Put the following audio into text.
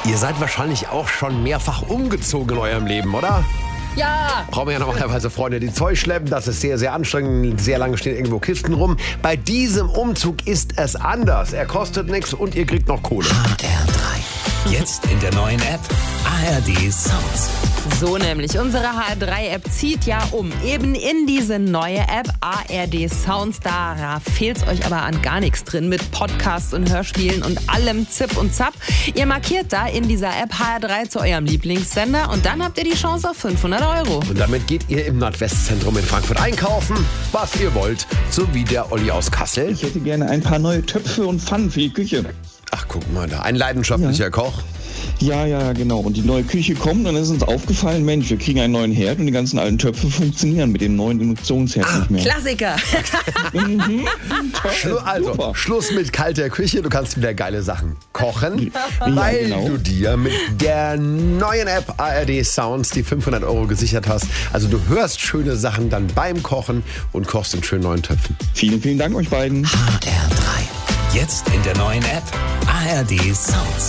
Ihr seid wahrscheinlich auch schon mehrfach umgezogen in eurem Leben, oder? Ja! Brauchen wir ja normalerweise Freunde, die Zeug schleppen. Das ist sehr, sehr anstrengend. Sehr lange stehen irgendwo Kisten rum. Bei diesem Umzug ist es anders. Er kostet nichts und ihr kriegt noch Kohle. HR3. Jetzt in der neuen App ARD Sounds. So nämlich, unsere HR3-App zieht ja um. Eben in diese neue App ARD Sounds. Da fehlt's euch aber an gar nichts drin mit Podcasts und Hörspielen und allem Zip und Zap. Ihr markiert da in dieser App HR3 zu eurem Lieblingssender und dann habt ihr die Chance auf 500 €. Und damit geht ihr im Nordwestzentrum in Frankfurt einkaufen, was ihr wollt. So wie der Olli aus Kassel. Ich hätte gerne ein paar neue Töpfe und Pfannen für die Küche. Ach, guck mal da. Ein leidenschaftlicher Koch. Ja, genau. Und die neue Küche kommt und dann ist uns aufgefallen, Mensch, wir kriegen einen neuen Herd und die ganzen alten Töpfe funktionieren mit dem neuen Induktionsherd nicht mehr. Klassiker! Also, Schluss mit kalter Küche. Du kannst wieder geile Sachen kochen, weil du dir mit der neuen App ARD Sounds die 500 € gesichert hast. Also du hörst schöne Sachen dann beim Kochen und kochst in schönen neuen Töpfen. Vielen, vielen Dank euch beiden. HR3. Jetzt in der neuen App ARD Sounds.